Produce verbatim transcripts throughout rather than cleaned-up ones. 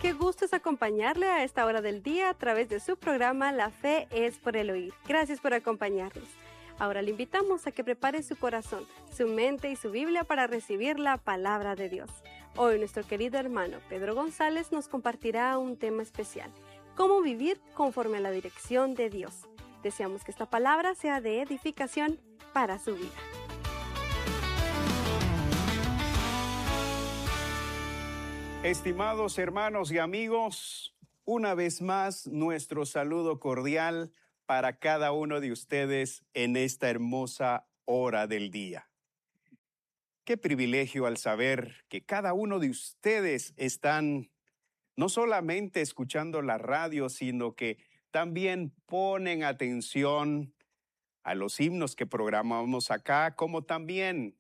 Qué gusto es acompañarle a esta hora del día a través de su programa La Fe es por el Oír. Gracias por acompañarnos. Ahora le invitamos a que prepare su corazón, su mente y su Biblia para recibir la palabra de Dios. Hoy nuestro querido hermano Pedro González nos compartirá un tema especial: cómo vivir conforme a la dirección de Dios. Deseamos que esta palabra sea de edificación para su vida. Estimados hermanos y amigos, una vez más nuestro saludo cordial para cada uno de ustedes en esta hermosa hora del día. Qué privilegio al saber que cada uno de ustedes están no solamente escuchando la radio, sino que también ponen atención a los himnos que programamos acá, como también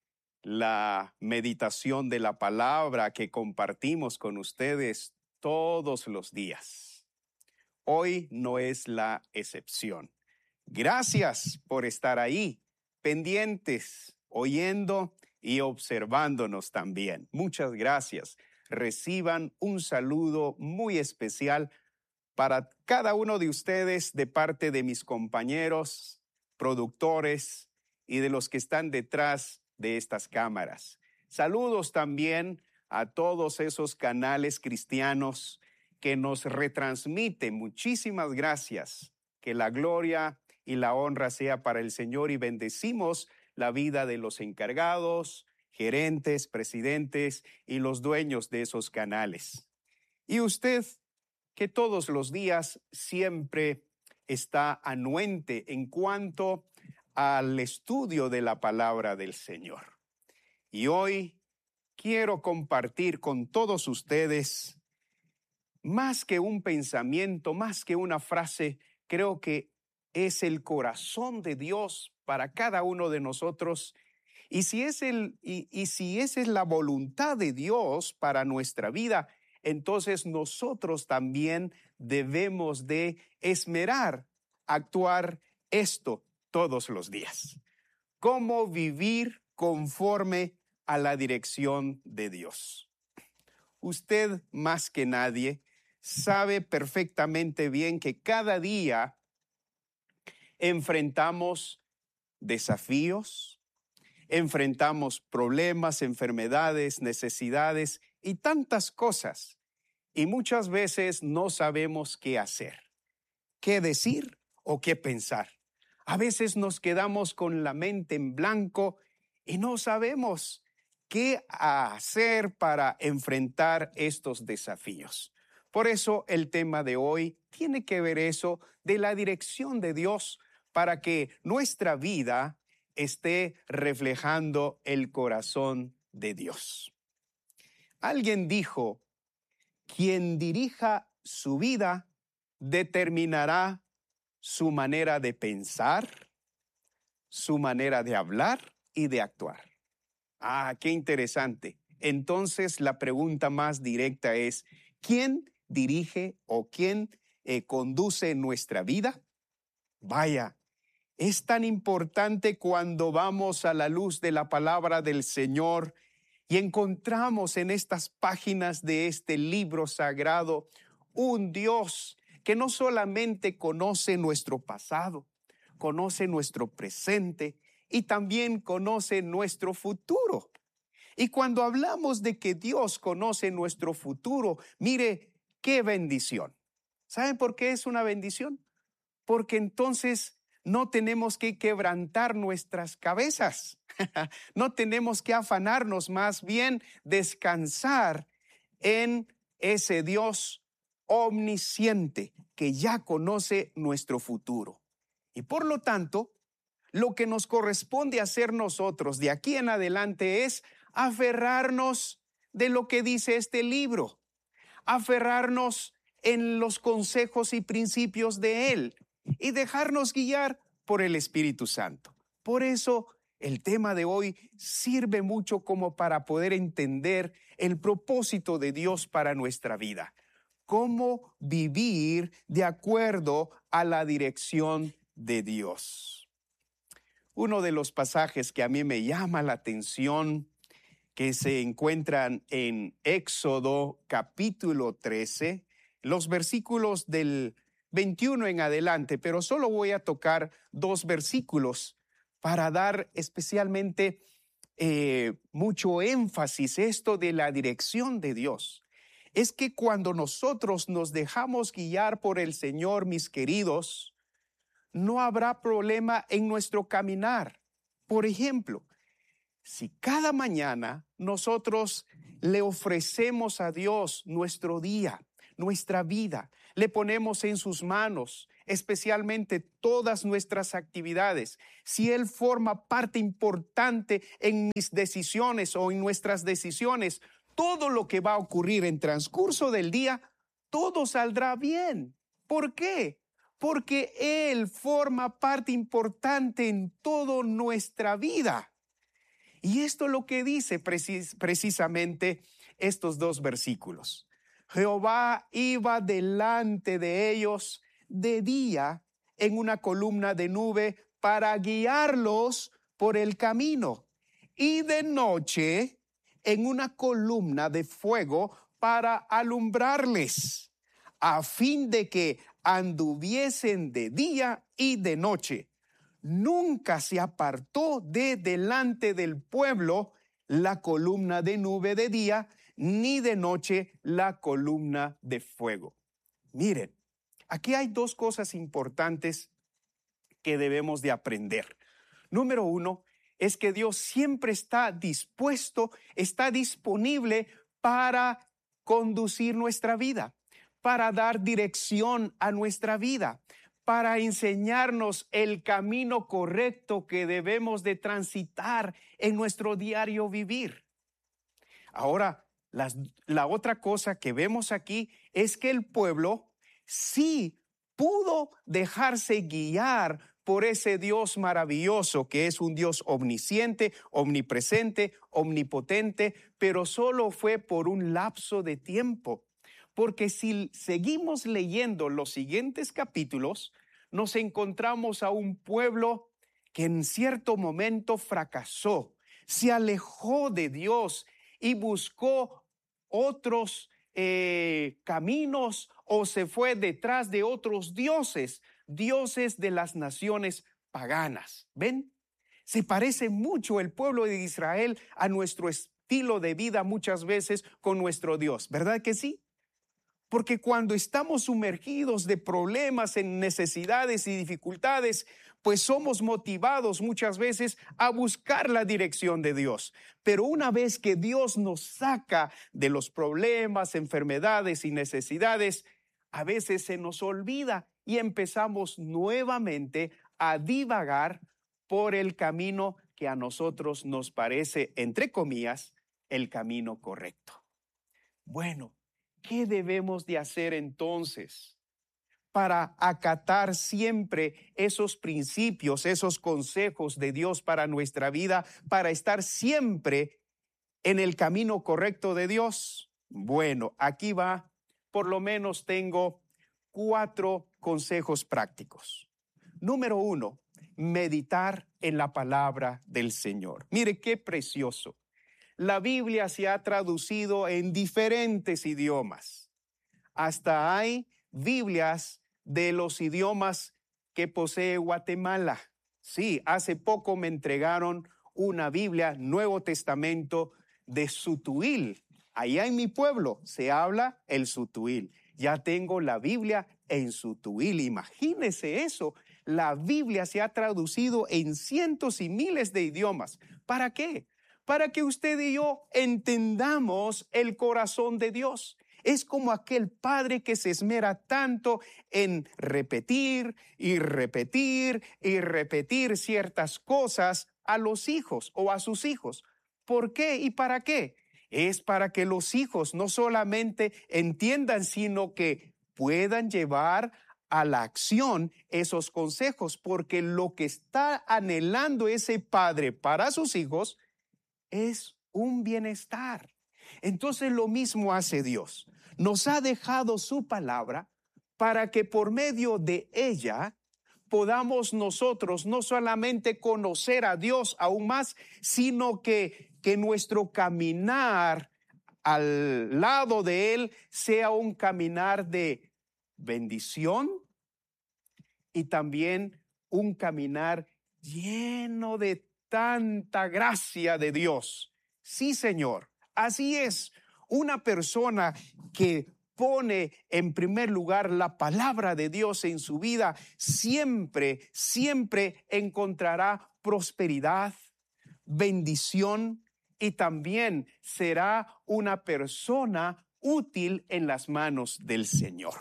la meditación de la palabra que compartimos con ustedes todos los días. Hoy no es la excepción. Gracias por estar ahí, pendientes, oyendo y observándonos también. Muchas gracias. Reciban un saludo muy especial para cada uno de ustedes de parte de mis compañeros, productores y de los que están detrás de estas cámaras. Saludos también a todos esos canales cristianos que nos retransmiten. Muchísimas gracias. Que la gloria y la honra sea para el Señor, y bendecimos la vida de los encargados, gerentes, presidentes y los dueños de esos canales. Y usted, que todos los días siempre está anuente en cuanto al estudio de la palabra del Señor. Y hoy quiero compartir con todos ustedes, más que un pensamiento, más que una frase, creo que es el corazón de Dios para cada uno de nosotros. Y si es el, y, y si esa es la voluntad de Dios para nuestra vida, entonces nosotros también debemos de esmerar, actuar esto todos los días. ¿Cómo vivir conforme a la dirección de Dios? Usted, más que nadie, sabe perfectamente bien que cada día enfrentamos desafíos, enfrentamos problemas, enfermedades, necesidades y tantas cosas. Y muchas veces no sabemos qué hacer, qué decir o qué pensar. A veces nos quedamos con la mente en blanco y no sabemos qué hacer para enfrentar estos desafíos. Por eso el tema de hoy tiene que ver eso de la dirección de Dios para que nuestra vida esté reflejando el corazón de Dios. Alguien dijo: quien dirija su vida determinará su manera de pensar, su manera de hablar y de actuar. Ah, qué interesante. Entonces la pregunta más directa es: ¿quién dirige o quién eh, conduce nuestra vida? Vaya, es tan importante cuando vamos a la luz de la palabra del Señor y encontramos en estas páginas de este libro sagrado un Dios que no solamente conoce nuestro pasado, conoce nuestro presente y también conoce nuestro futuro. Y cuando hablamos de que Dios conoce nuestro futuro, mire, qué bendición. ¿Saben por qué es una bendición? Porque entonces no tenemos que quebrantar nuestras cabezas. No tenemos que afanarnos, más bien descansar en ese Dios omnisciente que ya conoce nuestro futuro. Y por lo tanto, lo que nos corresponde hacer nosotros de aquí en adelante es aferrarnos de lo que dice este libro, aferrarnos en los consejos y principios de él y dejarnos guiar por el Espíritu Santo. Por eso el tema de hoy sirve mucho como para poder entender el propósito de Dios para nuestra vida. Cómo vivir de acuerdo a la dirección de Dios. Uno de los pasajes que a mí me llama la atención, que se encuentran en Éxodo capítulo trece, los versículos del veintiuno en adelante, pero solo voy a tocar dos versículos para dar especialmente eh, mucho énfasis esto de la dirección de Dios. Es que cuando nosotros nos dejamos guiar por el Señor, mis queridos, no habrá problema en nuestro caminar. Por ejemplo, si cada mañana nosotros le ofrecemos a Dios nuestro día, nuestra vida, le ponemos en sus manos, especialmente todas nuestras actividades, si Él forma parte importante en mis decisiones o en nuestras decisiones, todo lo que va a ocurrir en transcurso del día, todo saldrá bien. ¿Por qué? Porque Él forma parte importante en toda nuestra vida. Y esto es lo que dice precis- precisamente estos dos versículos. Jehová iba delante de ellos de día en una columna de nube para guiarlos por el camino, y de noche en una columna de fuego para alumbrarles, a fin de que anduviesen de día y de noche. Nunca se apartó de delante del pueblo la columna de nube de día, ni de noche la columna de fuego. Miren, aquí hay dos cosas importantes que debemos de aprender. Número uno, es que Dios siempre está dispuesto, está disponible para conducir nuestra vida, para dar dirección a nuestra vida, para enseñarnos el camino correcto que debemos de transitar en nuestro diario vivir. Ahora, las, la otra cosa que vemos aquí es que el pueblo sí pudo dejarse guiar por ese Dios maravilloso que es un Dios omnisciente, omnipresente, omnipotente, pero solo fue por un lapso de tiempo. Porque si seguimos leyendo los siguientes capítulos, nos encontramos a un pueblo que en cierto momento fracasó, se alejó de Dios y buscó otros eh, caminos o se fue detrás de otros dioses, dioses de las naciones paganas. ¿Ven? Se parece mucho el pueblo de Israel a nuestro estilo de vida muchas veces con nuestro Dios, ¿verdad que sí? Porque cuando estamos sumergidos de problemas, en necesidades y dificultades, pues somos motivados muchas veces a buscar la dirección de Dios. Pero una vez que Dios nos saca de los problemas, enfermedades y necesidades, a veces se nos olvida y empezamos nuevamente a divagar por el camino que a nosotros nos parece, entre comillas, el camino correcto. Bueno, ¿qué debemos de hacer entonces para acatar siempre esos principios, esos consejos de Dios para nuestra vida, para estar siempre en el camino correcto de Dios? Bueno, aquí va, por lo menos tengo cuatro consejos prácticos. Número uno, meditar en la palabra del Señor. Mire qué precioso. La Biblia se ha traducido en diferentes idiomas. Hasta hay Biblias de los idiomas que posee Guatemala. Sí, hace poco me entregaron una Biblia, Nuevo Testamento, de Sutuil. Allá en mi pueblo se habla el Sutuil. Ya tengo la Biblia en Sutuil. Imagínese eso. La Biblia se ha traducido en cientos y miles de idiomas. ¿Para qué? Para que usted y yo entendamos el corazón de Dios. Es como aquel padre que se esmera tanto en repetir y repetir y repetir ciertas cosas a los hijos o a sus hijos. ¿Por qué y para qué? Es para que los hijos no solamente entiendan, sino que puedan llevar a la acción esos consejos, porque lo que está anhelando ese padre para sus hijos es un bienestar. Entonces lo mismo hace Dios. Nos ha dejado su palabra para que por medio de ella podamos nosotros no solamente conocer a Dios aún más, sino que que nuestro caminar al lado de Él sea un caminar de bendición y también un caminar lleno de tanta gracia de Dios. Sí, Señor, así es. Una persona que pone en primer lugar la palabra de Dios en su vida, siempre, siempre encontrará prosperidad, bendición y también será una persona útil en las manos del Señor.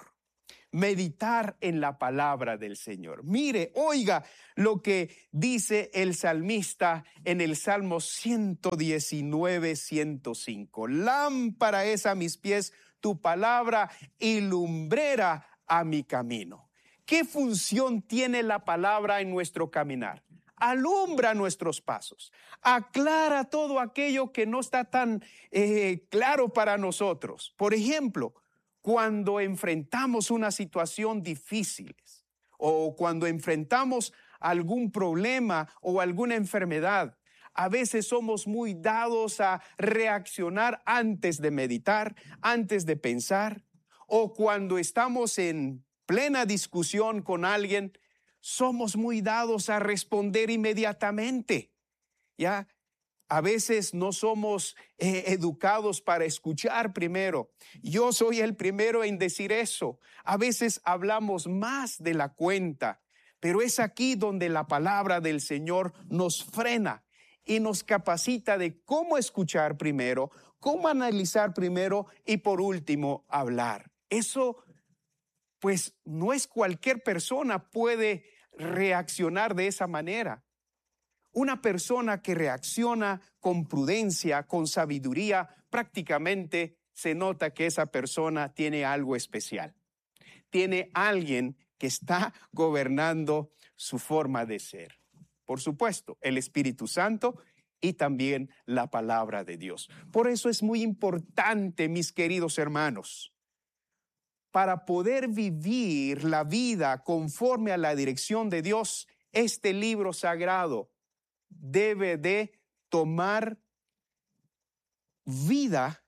Meditar en la palabra del Señor. Mire, oiga lo que dice el salmista en el Salmo ciento diecinueve, ciento cinco. Lámpara es a mis pies tu palabra y lumbrera a mi camino. ¿Qué función tiene la palabra en nuestro caminar? Alumbra nuestros pasos, aclara todo aquello que no está tan eh, claro para nosotros. Por ejemplo, cuando enfrentamos una situación difícil o cuando enfrentamos algún problema o alguna enfermedad, a veces somos muy dados a reaccionar antes de meditar, antes de pensar, o cuando estamos en plena discusión con alguien, somos muy dados a responder inmediatamente, ¿ya? A veces no somos eh, educados para escuchar primero. Yo soy el primero en decir eso. A veces hablamos más de la cuenta, pero es aquí donde la palabra del Señor nos frena y nos capacita de cómo escuchar primero, cómo analizar primero y por último hablar. Eso, pues, no es cualquier persona puede reaccionar de esa manera. Una persona que reacciona con prudencia, con sabiduría, prácticamente se nota que esa persona tiene algo especial. Tiene alguien que está gobernando su forma de ser. Por supuesto, el Espíritu Santo y también la palabra de Dios. Por eso es muy importante, mis queridos hermanos, para poder vivir la vida conforme a la dirección de Dios, este libro sagrado debe de tomar vida,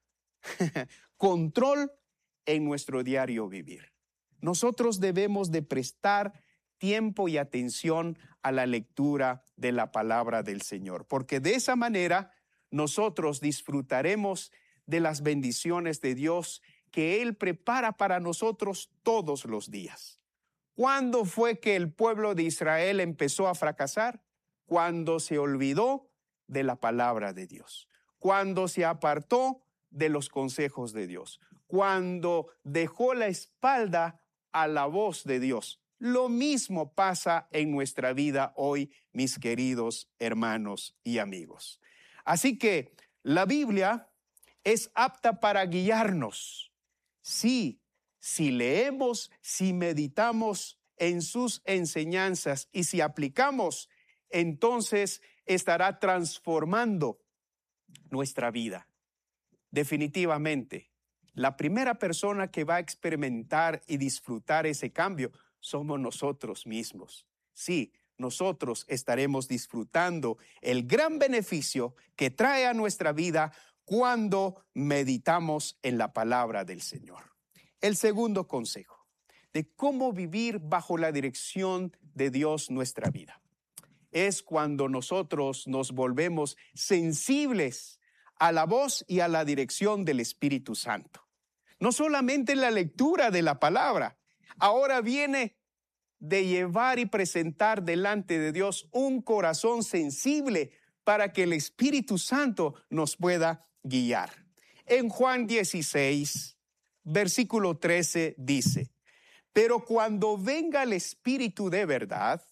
control en nuestro diario vivir. Nosotros debemos de prestar tiempo y atención a la lectura de la palabra del Señor, porque de esa manera nosotros disfrutaremos de las bendiciones de Dios que Él prepara para nosotros todos los días. ¿Cuándo fue que el pueblo de Israel empezó a fracasar? Cuando se olvidó de la palabra de Dios, cuando se apartó de los consejos de Dios, cuando dejó la espalda a la voz de Dios. Lo mismo pasa en nuestra vida hoy, mis queridos hermanos y amigos. Así que la Biblia es apta para guiarnos. Sí, si leemos, si meditamos en sus enseñanzas y si aplicamos, entonces estará transformando nuestra vida. Definitivamente, la primera persona que va a experimentar y disfrutar ese cambio somos nosotros mismos. Sí, nosotros estaremos disfrutando el gran beneficio que trae a nuestra vida cuando meditamos en la palabra del Señor. El segundo consejo de cómo vivir bajo la dirección de Dios nuestra vida es cuando nosotros nos volvemos sensibles a la voz y a la dirección del Espíritu Santo. No solamente en la lectura de la palabra, ahora viene de llevar y presentar delante de Dios un corazón sensible para que el Espíritu Santo nos pueda guiar. En Juan dieciséis, versículo trece dice: pero cuando venga el Espíritu de verdad,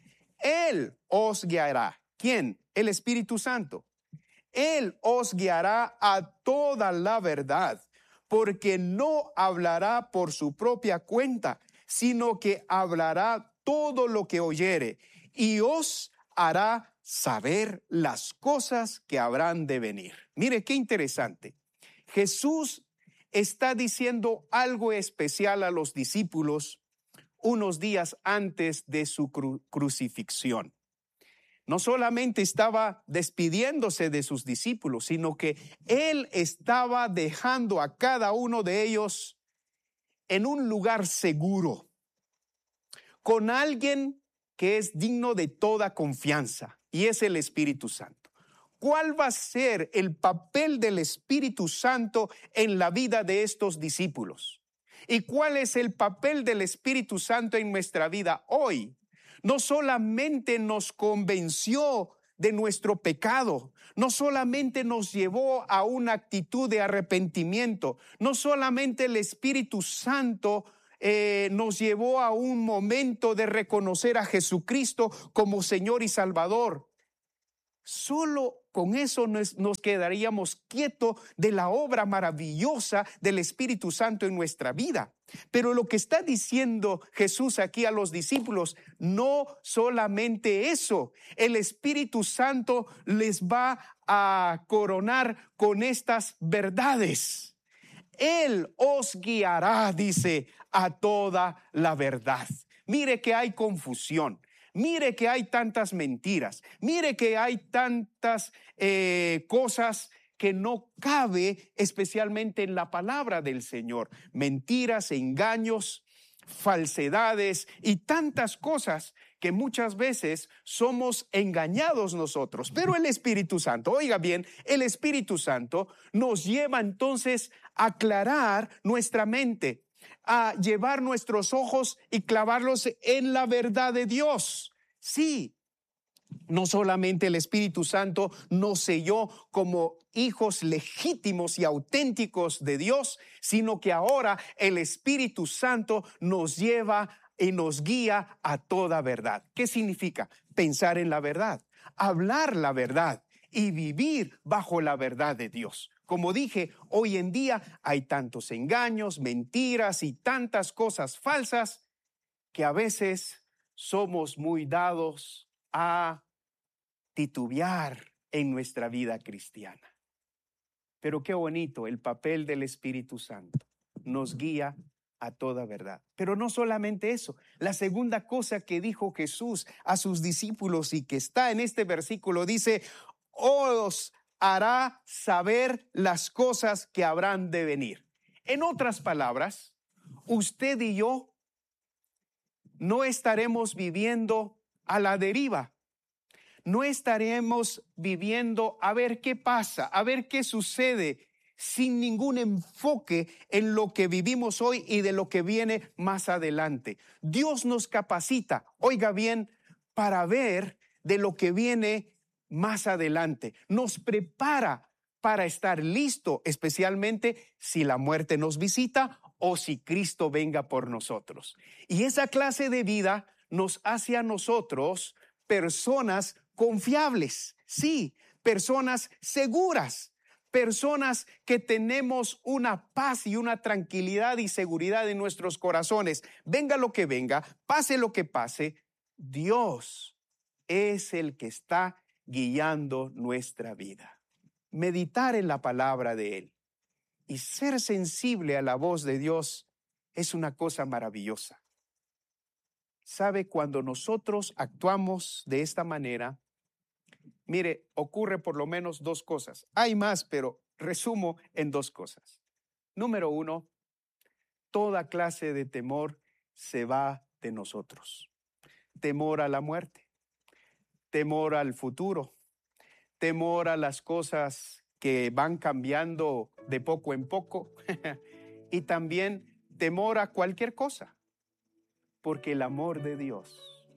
Él os guiará. ¿Quién? El Espíritu Santo. Él os guiará a toda la verdad, porque no hablará por su propia cuenta, sino que hablará todo lo que oyere y os hará saber las cosas que habrán de venir. Mire qué interesante. Jesús está diciendo algo especial a los discípulos unos días antes de su cru- crucifixión. no solamente estaba despidiéndose de sus discípulos, sino que Él estaba dejando a cada uno de ellos en un lugar seguro, con alguien que es digno de toda confianza, y es el Espíritu Santo. ¿Cuál va a ser el papel del Espíritu Santo en la vida de estos discípulos? ¿Y cuál es el papel del Espíritu Santo en nuestra vida hoy? No solamente nos convenció de nuestro pecado, no solamente nos llevó a una actitud de arrepentimiento, no solamente el Espíritu Santo eh, nos llevó a un momento de reconocer a Jesucristo como Señor y Salvador. Solo con eso nos, nos quedaríamos quietos de la obra maravillosa del Espíritu Santo en nuestra vida. Pero lo que está diciendo Jesús aquí a los discípulos, no solamente eso, el Espíritu Santo les va a coronar con estas verdades. Él os guiará, dice, a toda la verdad. Mire que hay confusión. Mire que hay tantas mentiras, mire que hay tantas eh, cosas que no cabe especialmente en la palabra del Señor. Mentiras, engaños, falsedades y tantas cosas que muchas veces somos engañados nosotros. Pero el Espíritu Santo, oiga bien, el Espíritu Santo nos lleva entonces a aclarar nuestra mente, a llevar nuestros ojos y clavarlos en la verdad de Dios. Sí, no solamente el Espíritu Santo nos selló como hijos legítimos y auténticos de Dios, sino que ahora el Espíritu Santo nos lleva y nos guía a toda verdad. ¿Qué significa? Pensar en la verdad, hablar la verdad y vivir bajo la verdad de Dios. Como dije, hoy en día hay tantos engaños, mentiras y tantas cosas falsas que a veces somos muy dados a titubear en nuestra vida cristiana. Pero qué bonito el papel del Espíritu Santo. Nos guía a toda verdad. Pero no solamente eso. La segunda cosa que dijo Jesús a sus discípulos y que está en este versículo dice, os hará saber las cosas que habrán de venir. En otras palabras, usted y yo no estaremos viviendo a la deriva. No estaremos viviendo a ver qué pasa, a ver qué sucede, sin ningún enfoque en lo que vivimos hoy y de lo que viene más adelante. Dios nos capacita, oiga bien, para ver de lo que viene más adelante. Nos prepara para estar listo, especialmente si la muerte nos visita o si Cristo venga por nosotros. Y esa clase de vida nos hace a nosotros personas confiables, sí, personas seguras, personas que tenemos una paz y una tranquilidad y seguridad en nuestros corazones. Venga lo que venga, pase lo que pase, Dios es el que está guiando nuestra vida. Meditar en la palabra de Él y ser sensible a la voz de Dios es una cosa maravillosa. ¿Sabe? Cuando nosotros actuamos de esta manera, mire, ocurre por lo menos dos cosas. Hay más, pero resumo en dos cosas. Número uno, toda clase de temor se va de nosotros. Temor a la muerte, temor al futuro, temor a las cosas que van cambiando de poco en poco y también temor a cualquier cosa. Porque el amor de Dios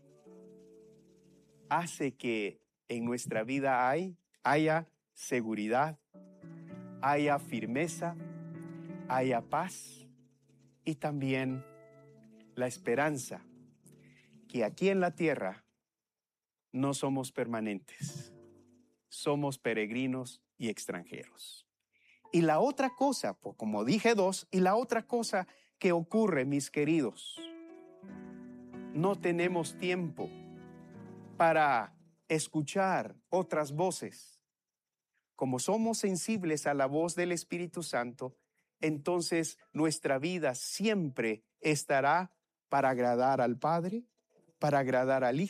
hace que en nuestra vida hay, haya seguridad, haya firmeza, haya paz y también la esperanza que aquí en la tierra no somos permanentes, somos peregrinos y extranjeros. Y la otra cosa, como dije dos, y la otra cosa que ocurre, mis queridos, no tenemos tiempo para escuchar otras voces. Como somos sensibles a la voz del Espíritu Santo, entonces nuestra vida siempre estará para agradar al Padre, para agradar al Hijo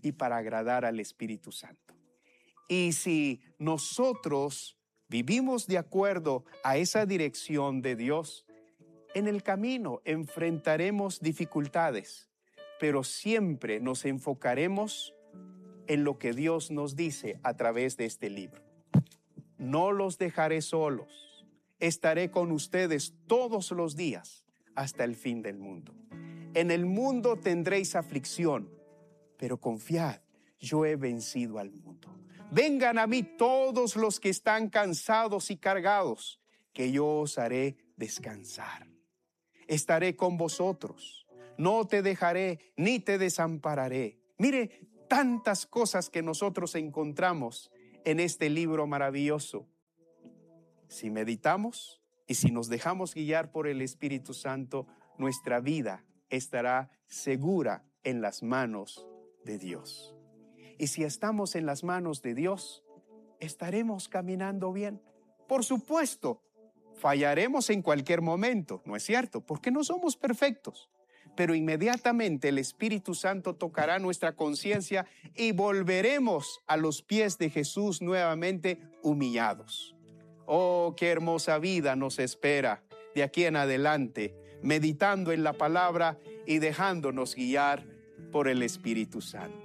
y para agradar al Espíritu Santo. Y si nosotros vivimos de acuerdo a esa dirección de Dios, en el camino enfrentaremos dificultades, pero siempre nos enfocaremos en lo que Dios nos dice a través de este libro. No los dejaré solos, estaré con ustedes todos los días hasta el fin del mundo. En el mundo tendréis aflicción, pero confiad, yo he vencido al mundo. Vengan a mí todos los que están cansados y cargados, que yo os haré descansar. Estaré con vosotros, no te dejaré ni te desampararé. Mire, tantas cosas que nosotros encontramos en este libro maravilloso. Si meditamos y si nos dejamos guiar por el Espíritu Santo, nuestra vida estará segura en las manos de Dios. Y si estamos en las manos de Dios, estaremos caminando bien. Por supuesto, fallaremos en cualquier momento, ¿no es cierto? Porque no somos perfectos. Pero inmediatamente el Espíritu Santo tocará nuestra conciencia y volveremos a los pies de Jesús nuevamente humillados. Oh, qué hermosa vida nos espera de aquí en adelante, meditando en la palabra y dejándonos guiar por el Espíritu Santo.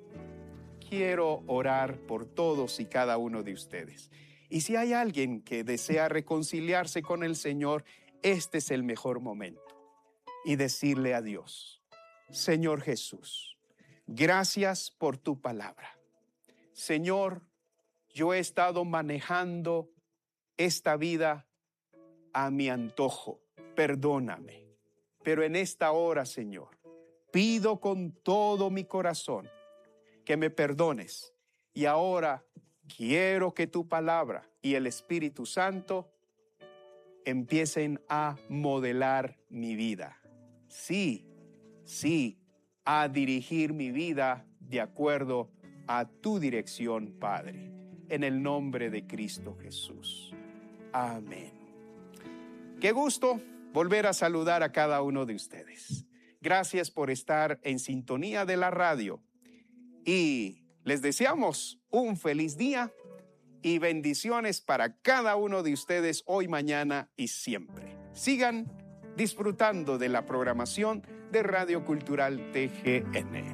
Quiero orar por todos y cada uno de ustedes. Y si hay alguien que desea reconciliarse con el Señor, este es el mejor momento. Y decirle a Dios: Señor Jesús, gracias por tu palabra. Señor, yo he estado manejando esta vida a mi antojo. Perdóname. Pero en esta hora, Señor, pido con todo mi corazón que me perdones. Y ahora quiero que tu palabra y el Espíritu Santo empiecen a modelar mi vida. Sí, sí, a dirigir mi vida de acuerdo a tu dirección, Padre. En el nombre de Cristo Jesús. Amén. Qué gusto volver a saludar a cada uno de ustedes. Gracias por estar en sintonía de la radio. Y les deseamos un feliz día y bendiciones para cada uno de ustedes hoy, mañana y siempre. Sigan disfrutando de la programación de Radio Cultural T G N.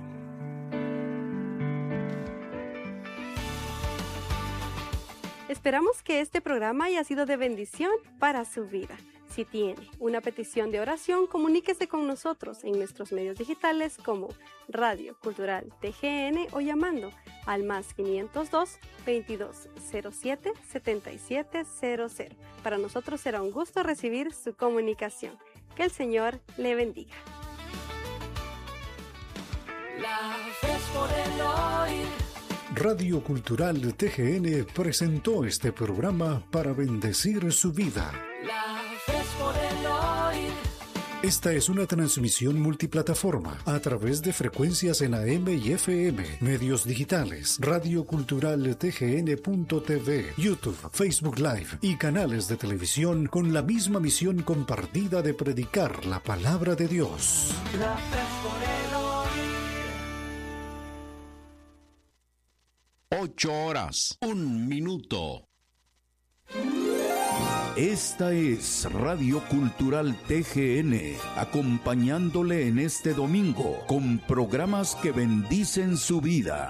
Esperamos que este programa haya sido de bendición para su vida. Si tiene una petición de oración, comuníquese con nosotros en nuestros medios digitales como Radio Cultural T G N o llamando al más quinientos dos, veintidós cero siete, setenta y siete cero cero. Para nosotros será un gusto recibir su comunicación. Que el Señor le bendiga. La fe es por el oír. Radio Cultural T G N presentó este programa para bendecir su vida. La fe es por el oír. Esta es una transmisión multiplataforma a través de frecuencias en A M y F M, medios digitales, Radio Cultural T G N punto T V, YouTube, Facebook Live y canales de televisión con la misma misión compartida de predicar la palabra de Dios. La fe es por el oír. Ocho horas, un minuto. Esta es Radio Cultural T G N, acompañándole en este domingo con programas que bendicen su vida.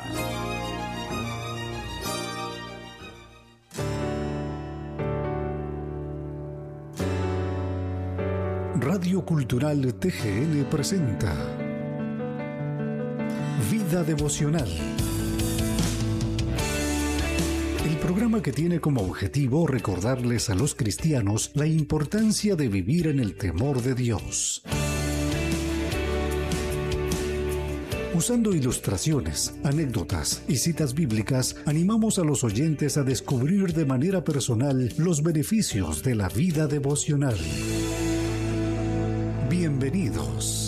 Radio Cultural T G N presenta Vida Devocional. El programa que tiene como objetivo recordarles a los cristianos la importancia de vivir en el temor de Dios. Usando ilustraciones, anécdotas y citas bíblicas, animamos a los oyentes a descubrir de manera personal los beneficios de la vida devocional. Bienvenidos.